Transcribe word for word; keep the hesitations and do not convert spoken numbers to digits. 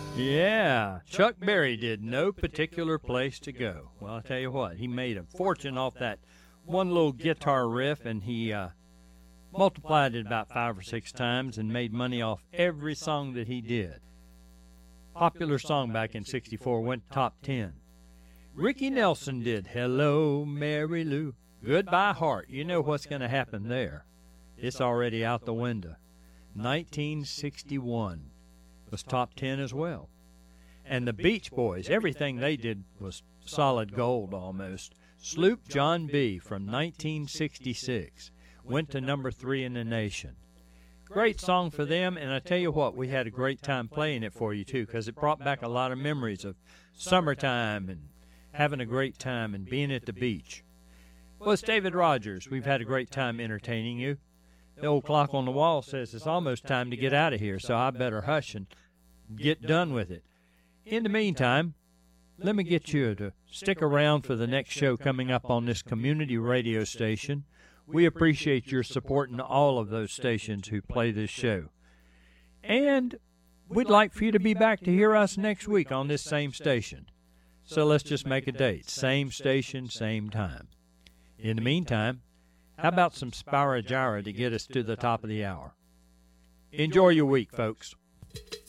Yeah, Chuck Berry did No Particular Place to Go. Well, I tell you what, he made a fortune off that one little guitar riff, and he uh, multiplied it about five or six times and made money off every song that he did. Popular song back in sixty-four, went top ten. Ricky Nelson did Hello, Mary Lou. Goodbye, Heart. You know what's going to happen there. It's already out the window. nineteen sixty-one was top ten as well. And the Beach Boys, everything they did was solid gold almost. Sloop John B. from nineteen sixty-six went to number three in the nation. Great song for them, and I tell you what, we had a great time playing it for you too, because it brought back a lot of memories of summertime and having a great time and being at the beach. Well, it's David Rogers. We've had a great time entertaining you. The old clock on the wall says it's almost time to get out of here, so I better hush and get done with it. In the meantime, let me get you to stick around for the next show coming up on this community radio station. We appreciate your support in all of those stations who play this show. And we'd like for you to be back to hear us next week on this same station. So let's just make a date. Same station, same time. In the meantime, how about some Spyro Gyra to get us to the top of the hour? Enjoy your week, folks.